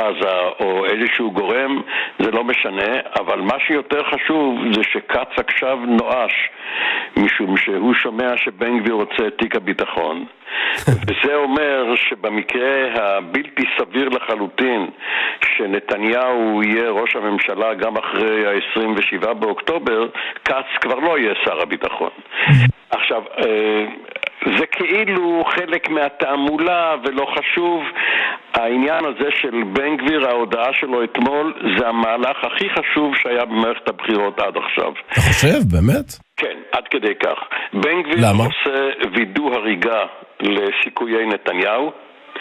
עזה או איזשהו גורם, זה לא משנה, אבל מה שיותר חשוב זה שקץ עכשיו נואש, משום שהוא שומע שבן גביר רוצה את תיק הביטחון. וזה אומר שבמקרה הבלתי סביר לחלוטין שנתניהו יהיה ראש הממשלה גם אחרי ה-27 באוקטובר, קץ כבר לא יהיה שר הביטחון. עכשיו, זה כאילו חלק מהתעמולה ולא חשוב. העניין הזה של בן גביר, ההודעה שלו אתמול, זה המהלך הכי חשוב שהיה במערכת הבחירות עד עכשיו. אתה חושב, באמת? כן, עד כדי כך. בן גביר עושה וידוא הריגה לסיכויי נתניהו,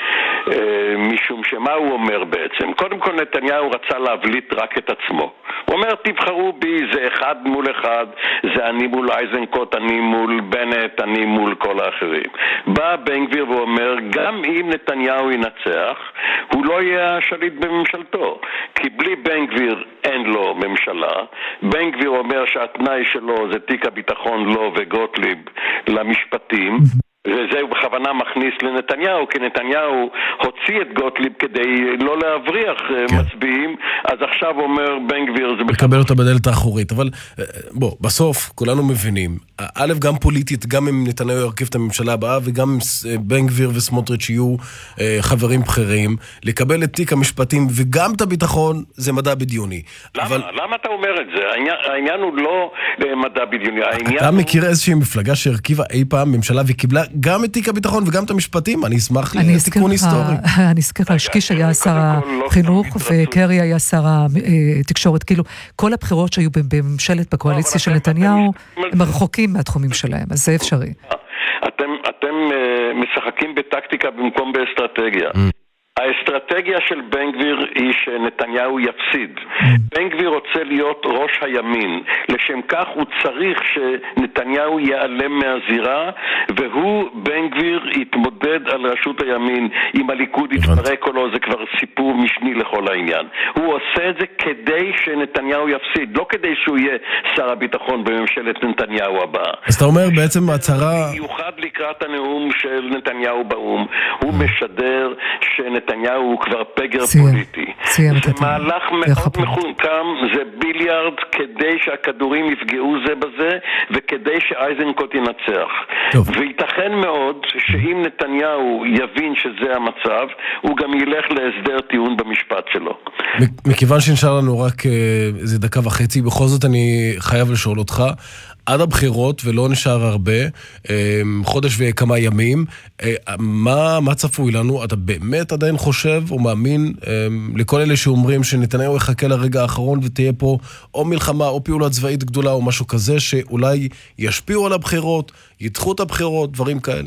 משום שמה הוא אומר בעצם? קודם כל נתניהו רצה להבליט רק את עצמו. הוא אומר תבחרו בי, זה אחד מול אחד, זה אני מול אייזנקוט, אני מול בנט, אני מול כל האחרים. בא בן גביר ואומר גם אם נתניהו ינצח הוא לא יהיה השליט בממשלתו, כי בלי בן גביר אין לו ממשלה. בן גביר אומר שהתנאי שלו זה תיק הביטחון לו וגוטליב למשפטים, וזה הוא בכוונה מכניס לנתניהו, כי נתניהו הוציא את גוטליב כדי לא להבריח מצביעים, אז עכשיו אומר בן גביר זה מקבל אותה בדלת האחורית. אבל בוא, בסוף כולנו מבינים, א' גם פוליטית, גם אם נתניהו ירכיב את הממשלה הבאה, וגם בן גביר וסמוטריץ' יהיו חברים בכירים, לקבל את תיק המשפטים וגם את הביטחון זה מדע בדיוני. למה אתה אומר את זה? העניין הוא לא מדע בדיוני. אתה מכיר איזושהי מפלגה שהרכיבה אי פעם ממשלה וקיבלה גם את תיק הביטחון וגם את המשפטים? אני אשמח לתיקון היסטורי. אני אזכיר לך, שקיש היה שר החינוך וקרי היה שר התקשורת. כאילו, כל הבחירות שהיו בממשלת בקואליציה של נתניהו הם רחוקים מהתחומים שלהם, אז זה אפשרי. אתם משחקים בטקטיקה במקום באסטרטגיה. האסטרטגיה של בן גביר היא שנתניהו יפסיד. בן גביר רוצה להיות ראש הימין. לשם כך הוא צריך שנתניהו ייעלם מהזירה, והוא, בן גביר, יתמודד על ראשות הימין. אם הליכוד יתפרק או לא, זה כבר סיפור משני לכל העניין. הוא עושה את זה כדי שנתניהו יפסיד, לא כדי שהוא יהיה שר הביטחון בממשלת נתניהו הבאה. אז אתה אומר בעצם הצהרה... מיוחד לקראת הנאום של נתניהו באום, הוא משדר שנתניהו הוא כבר פגר פוליטי. זה מהלך מאוד מחוכם, זה ביליארד כדי שהכדורים יפגעו זה בזה וכדי שאייזנקוט ינצח. וייתכן מאוד שאם נתניהו יבין שזה המצב, הוא גם ילך להסדר טיעון במשפט שלו. מכיוון שנשאר לנו רק איזה דקה וחצי, בכל זאת אני חייב לשאול אותך, עד הבחירות, ולא נשאר הרבה, חודש וכמה ימים, מה צפוי לנו? אתה באמת עדיין חושב או מאמין לכל אלה שאומרים שנתניהו יחכה לרגע האחרון ותהיה פה או מלחמה או פעולה צבאית גדולה או משהו כזה שאולי ישפיעו על הבחירות, ידחו את הבחירות, דברים כאלה?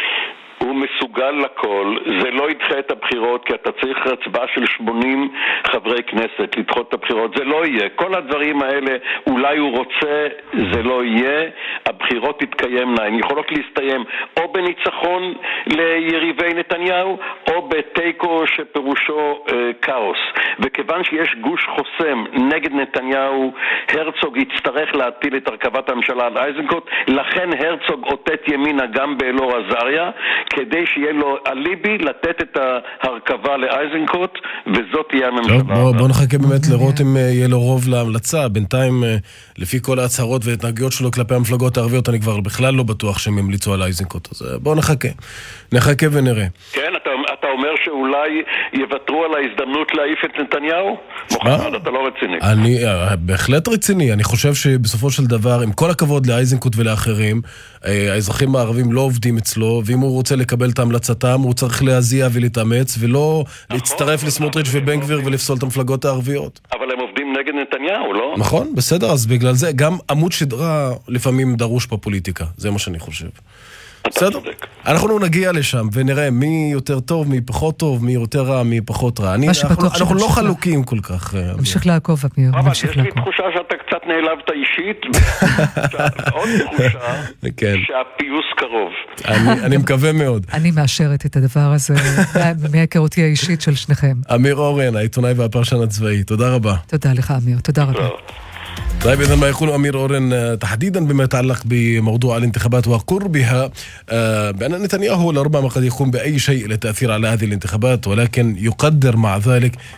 מסוגל לכל, זה לא ידחה את הבחירות, כי אתה צריך הצבעה של 80 חברי כנסת לדחות את הבחירות, זה לא יהיה. כל הדברים האלה, אולי הוא רוצה, זה לא יהיה, הבחירות תתקיימנה, הן יכולות להסתיים או בניצחון ליריבי נתניהו, או בטייקו שפירושו כאוס. וכיוון שיש גוש חוסם נגד נתניהו, הרצוג יצטרך להטיל את הרכבת הממשלה על אייזנקוט, לכן הרצוג אותת ימינה גם באלור עזריה, כדי שיהיה לו אליבי לתת את ההרכבה לאייזנקוט, וזאת תהיה הממשלה. בוא נחכה באמת לראות אם יהיה לו רוב להמלצה. בינתיים, לפי כל ההצהרות וההתנהגויות שלו כלפי המפלגות הערביות, אני כבר בכלל לא בטוח שהם ימליצו על אייזנקוט. אז בוא נחכה ונראה. כן, אתה אומר שאולי יוותרו על ההזדמנות להעיף את נתניהו? מוחמד, אתה לא רציני. אני בהחלט רציני. אני חושב שבסופו של דבר, עם כל הכבוד לאייזנקוט ולאחרים, האזרחים הערבים לא עובדים אצלו, ואם הוא רוצה לקבל את המלצתם, הוא צריך להזיע ולהתאמץ, ולא להצטרף לסמוטריץ' ובן גביר ולפסול את המפלגות הערביות. אבל הם עובדים נגד נתניהו, לא? נכון, בסדר, אז בגלל זה גם עמוד שדרה לפעמים דרוש בפוליטיקה, זה מה שאני חושב. בסדר, אנחנו נגיע לשם ונראה מי יותר טוב, מי פחות טוב, מי יותר רע, מי פחות רע. אנחנו לא חלוקים כל כך. נמשיך לעקוב, אמיר. אבל יש לי תחושה שאתה קצת נעלבת אישית, עוד תחושה שהפיוס קרוב. אני מקווה מאוד. אני מאשרת את הדבר הזה מהיכרותי האישית של שניכם. אמיר אורן, העיתונאי והפרשן הצבאי, תודה רבה. תודה לך אמיר, תודה רבה. طيب إذا ما يقول أمير أورن تحديدا بما يتعلق بموضوع الانتخابات وقربها بأن نتنياهو لربما قد يقوم بأي شيء للتأثير على هذه الانتخابات ولكن يقدر مع ذلك